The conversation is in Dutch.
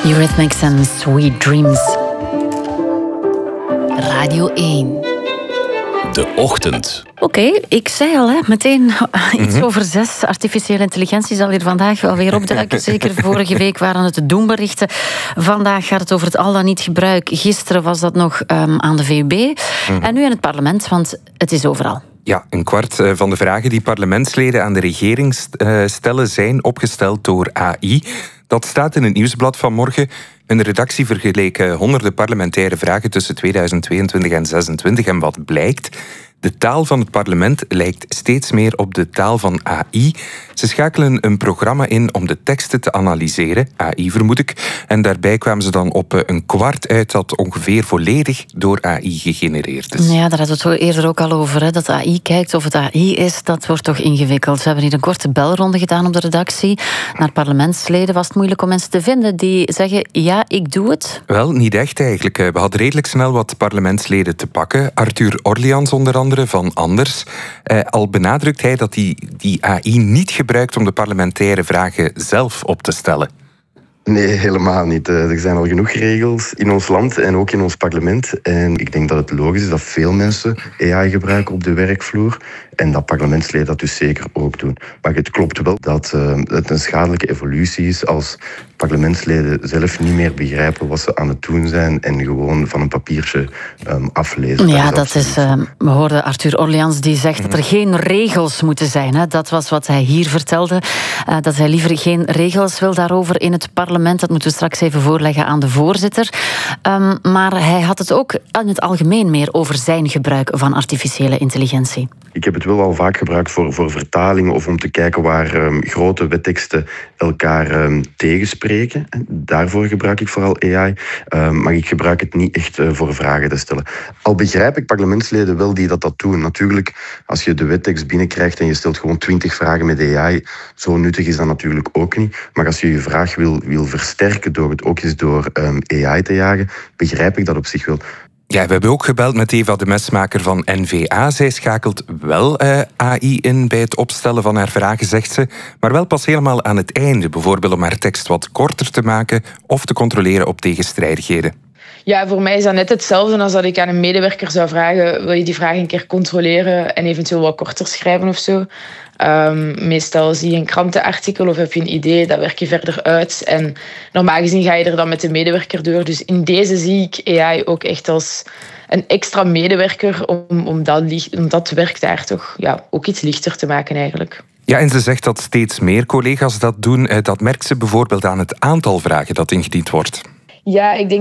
Eurythmics en Sweet Dreams. Radio 1. De ochtend. Oké, ik zei al, meteen iets over 6. Artificiële intelligentie zal hier vandaag wel weer opduiken. Zeker vorige week waren het de doemberichten. Vandaag gaat het over het al dan niet gebruik. Gisteren was dat nog aan de VUB. En nu in het parlement, want het is overal. Ja, een kwart van de vragen die parlementsleden aan de regering stellen zijn opgesteld door AI. Dat staat in het nieuwsblad van morgen. Een redactie vergeleek honderden parlementaire vragen tussen 2022 en 2026. En wat blijkt? De taal van het parlement lijkt steeds meer op de taal van AI. Ze schakelen een programma in om de teksten te analyseren, AI vermoed ik. En daarbij kwamen ze dan op een kwart uit dat ongeveer volledig door AI gegenereerd is. Ja, daar hadden we het eerder ook al over. Hè. Dat AI kijkt of het AI is, dat wordt toch ingewikkeld. We hebben hier een korte belronde gedaan op de redactie. Naar parlementsleden was het moeilijk om mensen te vinden die zeggen, ja, ik doe het. Wel, niet echt eigenlijk. We hadden redelijk snel wat parlementsleden te pakken. Arthur Orleans onder andere, van Anders. Al benadrukt hij dat hij die AI niet gebruikt om de parlementaire vragen zelf op te stellen. Nee, helemaal niet. Er zijn al genoeg regels in ons land en ook in ons parlement. En ik denk dat het logisch is dat veel mensen AI gebruiken op de werkvloer. En dat parlementsleden dat dus zeker ook doen. Maar het klopt wel dat het een schadelijke evolutie is als parlementsleden zelf niet meer begrijpen wat ze aan het doen zijn en gewoon van een papiertje aflezen. Ja, dat is... we hoorden Arthur Orleans die zegt dat er geen regels moeten zijn. Hè. Dat was wat hij hier vertelde. Dat hij liever geen regels wil daarover in het parlement. Dat moeten we straks even voorleggen aan de voorzitter. Maar hij had het ook in het algemeen meer over zijn gebruik van artificiële intelligentie. Ik heb het wel al vaak gebruikt voor vertaling of om te kijken waar grote wetteksten elkaar tegenspreken. Daarvoor gebruik ik vooral AI. Maar ik gebruik het niet echt voor vragen te stellen. Al begrijp ik parlementsleden wel die dat doen. Natuurlijk, als je de wettekst binnenkrijgt en je stelt gewoon 20 vragen met AI, zo nuttig is dat natuurlijk ook niet. Maar als je je vraag wil versterken door het ook eens door AI te jagen, begrijp ik dat op zich wel. Ja, we hebben ook gebeld met Eva de Mesmaker van N-VA. Zij schakelt wel AI in bij het opstellen van haar vragen, zegt ze. Maar wel pas helemaal aan het einde. Bijvoorbeeld om haar tekst wat korter te maken of te controleren op tegenstrijdigheden. Ja, voor mij is dat net hetzelfde als dat ik aan een medewerker zou vragen, wil je die vraag een keer controleren en eventueel wat korter schrijven of zo. Meestal zie je een krantenartikel of heb je een idee, dat werk je verder uit. En normaal gezien ga je er dan met de medewerker door. Dus in deze zie ik AI ook echt als een extra medewerker om dat werk daar toch ook iets lichter te maken eigenlijk. Ja, en ze zegt dat steeds meer collega's dat doen. Dat merkt ze bijvoorbeeld aan het aantal vragen dat ingediend wordt. Ja, ik denk